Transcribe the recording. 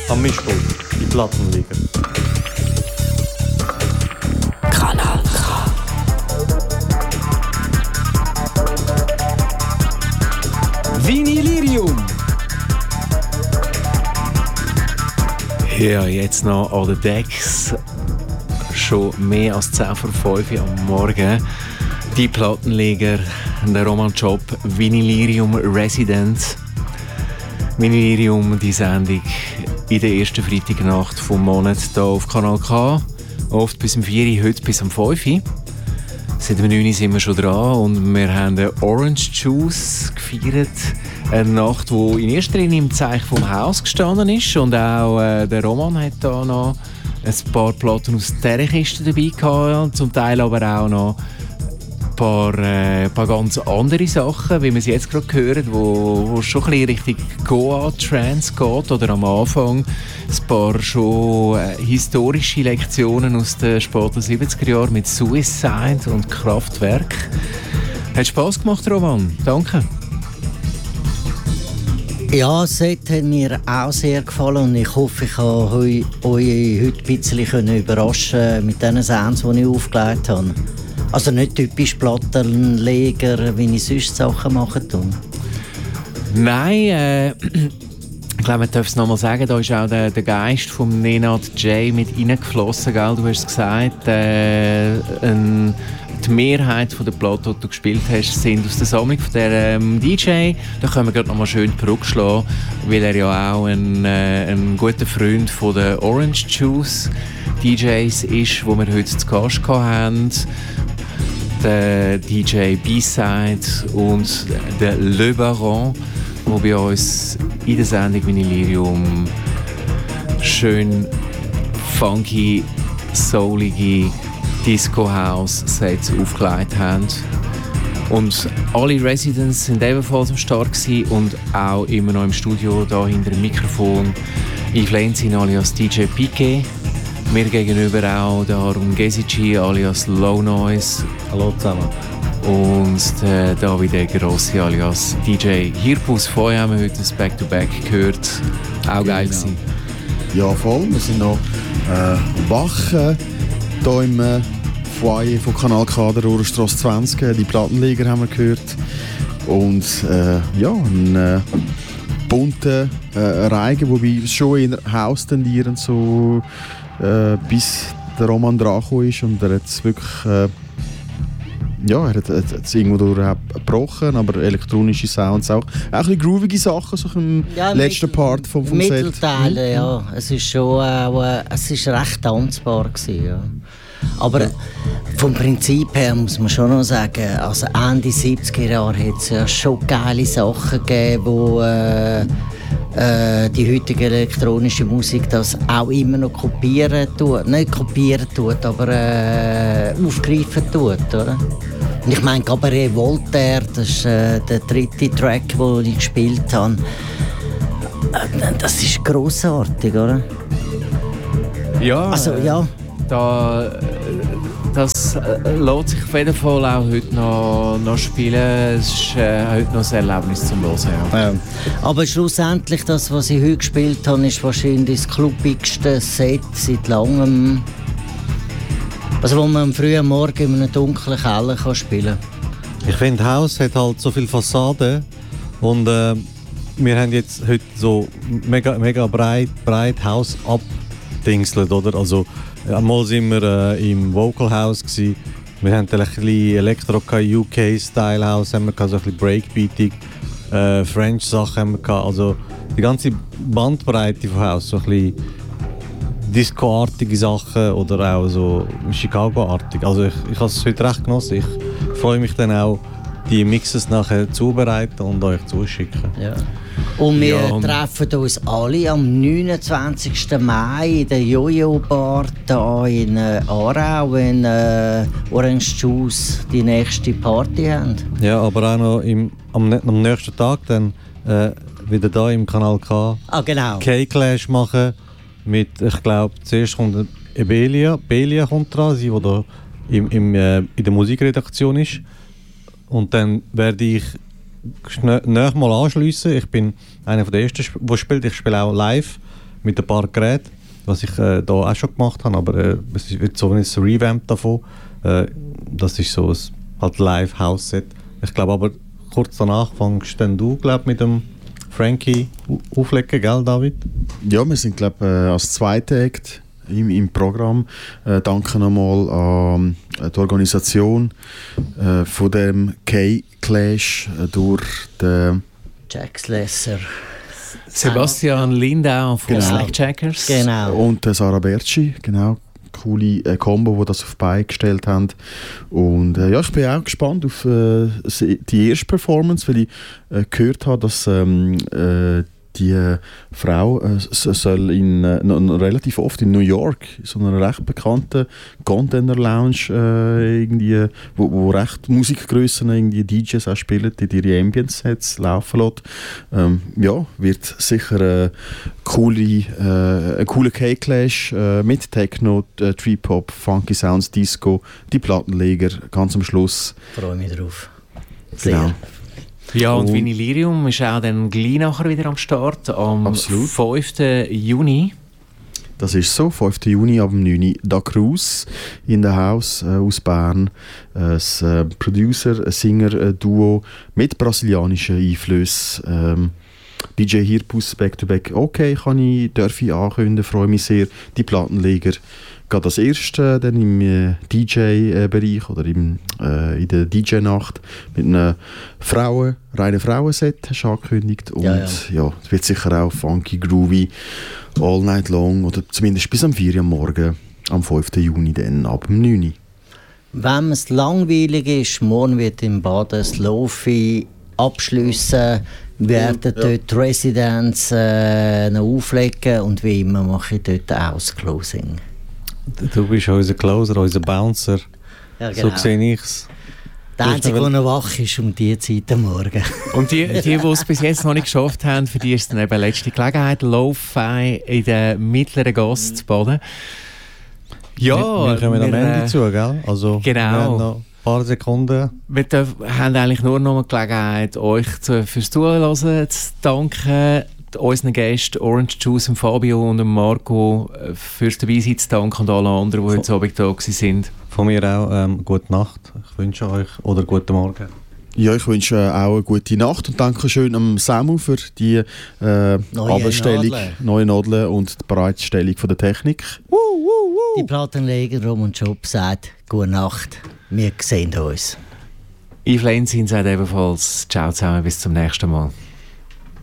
Am Mischpult, die Plattenliga. Kanal K. Vinylirium. Ja, jetzt noch an den Decks. Schon mehr als 10 vor 5 Uhr am Morgen. Die Plattenleger, der Roman Job, Vinylirium Resident. Vinylirium, die Sendung in der ersten Freitagnacht vom Monat hier auf Kanal K. Oft bis um 4 Uhr, heute bis um 5 Uhr. Seit dem 9 Uhr sind wir schon dran und wir haben den Orange Juice gefeiert. Eine Nacht, die in erster Linie im Zeichen vom Haus gestanden ist. Und auch der Roman hat da noch ein paar Platten aus dieser Kiste dabei gehabt. Zum Teil aber auch noch ein paar ganz andere Sachen, wie wir es jetzt gerade hören, wo schon ein bisschen Richtung Goa-Trance geht. Oder am Anfang ein paar schon historische Lektionen aus den späten 70er Jahren mit Suicide und Kraftwerk. Hat Spass gemacht, Roman. Danke. Ja, das Set hat mir auch sehr gefallen und ich hoffe, ich kann euch heute ein bisschen überraschen mit den Sounds, die ich aufgelegt habe. Also nicht typisch Plattenleger, wie ich sonst Sachen mache. Nein, ich glaube, man darf es nochmal sagen, da ist auch der Geist von Nenad J mit reingeflossen, gell? Du hast es gesagt, die Mehrheit der Platten, die du gespielt hast, sind aus der Sammlung von der DJ. Da können wir gerade nochmal schön die Brücke schlagen, weil er ja auch ein guter Freund von der Orange Juice DJs ist, wo wir heute zu Gast hatten. Der DJ B-Side und der Le Baron, der bei uns in der Sendung Vinylirium schön funky, soulige Disco-House-Sets aufgelegt haben. Und alle Residents sind ebenfalls am Start gewesen und auch immer noch im Studio, da hinter dem Mikrofon. Yves Lenzin alias DJ Piqué. Mir gegenüber auch der Harun Gesici alias Low Noise. Hallo zusammen. Und der David Grossi alias DJ Hirpus. Vorher haben wir heute das Back-to-Back gehört. Auch geil gewesen. Ja, voll. Wir sind noch wach hier im Foyer von Kanal K, der Rohrstrasse 20. Die Plattenleger haben wir gehört. Und ja, ein bunter Reigen, wobei schon in Haus tendieren, so bis der Roman dran ist. Und er hat es wirklich ja, er hat es irgendwo gebrochen, aber elektronische Sounds auch. Auch ein bisschen groovige Sachen, so im letzten Part vom Set. Mittelteile, ja. Es ist schon es ist recht tanzbar gewesen, ja. Aber vom Prinzip her muss man schon noch sagen, also Ende 70er Jahre hat es ja schon geile Sachen gegeben, wo die heutige elektronische Musik das auch immer noch kopieren tut. Nicht kopieren tut, aber aufgreifen tut, oder? Und ich meine, Cabaret Voltaire, das ist der dritte Track, den ich gespielt habe. Das ist grossartig, oder? Ja, also, ja. Das lohnt sich auf jeden Fall auch heute noch spielen. Es ist heute noch ein Erlebnis zum Hören. Ja. Aber schlussendlich, das, was ich heute gespielt habe, ist wahrscheinlich das kluppigste Set seit langem. Also wo man am frühen Morgen in einem dunklen Keller spielen kann. Ich finde, Haus hat halt so viel Fassade und wir haben jetzt heute so mega breit Haus abdingselt, oder? Also einmal sind wir im Vocal House gsi. Wir haben ein bisschen Elektro UK-Style House, haben wir so ein bisschen Breakbeating, French Sachen haben wir gehabt. Also die ganze Bandbreite von House, so ein bisschen Disco-artige Sachen oder auch so Chicago-artig. Also ich habe es heute recht genossen. Ich freue mich dann auch, die Mixes nachher zubereiten und euch zuschicken. Ja. Und wir treffen uns alle am 29. Mai in der Jojo-Bar hier in Aarau, wenn Orange Juice die nächste Party haben. Ja, aber auch noch am nächsten Tag dann wieder hier im Kanal K genau. K-Clash machen. Mit, ich glaube, zuerst kommt Belia kommt dran, sie, die da in der Musikredaktion ist. Und dann werde ich näher mal anschliessen. Ich bin einer der Ersten, der spielt. Ich spiele auch live mit ein paar Geräten, was ich da auch schon gemacht habe, aber es wird so ein Revamp davon. Das ist so ein halt Live-House-Set. Ich glaube aber, kurz danach fängst dann du, glaub, mit dem Frankie auflegen, gell, David? Ja, wir sind, glaube ich, als zweiter Act im Programm. Danke nochmal an die Organisation von dem K-Clash durch den Jack Slesser. Sebastian Lindau von Genau. Slackjackers. Genau. und Sarah Bertschi, genau. Coole Combo, die das auf die Beine gestellt haben. Und ja, ich bin auch gespannt auf die erste Performance, weil ich gehört habe, dass die Frau soll relativ oft in New York, in so einer recht bekannten Container Lounge, irgendwie, wo recht Musikgrössen, irgendwie DJs auch spielen, die ihre Ambience-Sets laufen lassen. Ja, wird sicher ein cooler K-Clash mit Techno, Trip-Hop, Funky Sounds, Disco, die Plattenleger ganz am Schluss. Freue mich drauf. Sehr. Genau. Ja, und Vinylirium ist auch dann gleich nachher wieder am Start, am Absolut. 5. Juni. Das ist so, 5. Juni ab 9 Uhr. Da Cruz in der Haus aus Bern. Ein Producer, ein Singer-Duo mit brasilianischen Einflüssen. DJ Hirpus Back-to-Back. Okay, darf ich ankündigen, freue mich sehr. Die Plattenleger. Gerade das erste dann im DJ-Bereich oder in der DJ-Nacht mit einem reinen Frauenset hast du angekündigt. Und ja, es wird sicher auch funky, groovy, all night long oder zumindest bis am 4 Uhr am Morgen, am 5. Juni dann ab 9 Uhr. Wenn es langweilig ist, morgen wird im Bad das Lofi abschliessen, werden dort die Residents noch auflegen und wie immer mache ich dort ein Ausclosing. Du bist unser Closer, unser Bouncer. Ja, genau. So sehe ich es. Der Einzige, der noch wach ist um diese Zeit am Morgen. Und die es bis jetzt noch nicht geschafft haben, für die ist dann eben letzte Gelegenheit. Lo-Fi in der mittleren Gasse zu Baden. Ja, wir kommen am Ende zu, gell? Also, genau. Wir haben noch ein paar Sekunden. Wir haben eigentlich nur noch eine Gelegenheit, euch fürs Zuhören zu danken. Unseren Gästen Orange Juice, Fabio und Marco fürs Dabeisein zu danken und alle anderen, die heute Abend da waren. Von mir auch gute Nacht. Ich wünsche euch oder guten Morgen. Ja, ich wünsche auch eine gute Nacht und danke schön am Samu für die Abstellung, neue Nadeln und die Bereitstellung von der Technik. Die Plattenleger Roman Job sagt gute Nacht. Wir sehen uns. Yves Lenzin sagt ebenfalls Ciao zusammen, bis zum nächsten Mal.